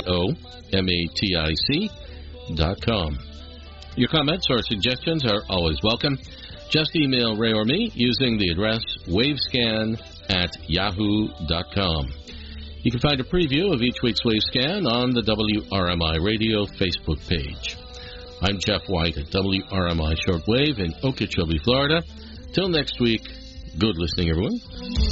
RAYOMATIC.com. Your comments or suggestions are always welcome. Just email Ray or me using the address wavescan@yahoo.com. You can find a preview of each week's Wavescan on the WRMI Radio Facebook page. I'm Jeff White at WRMI Shortwave in Okeechobee, Florida. Till next week, good listening, everyone.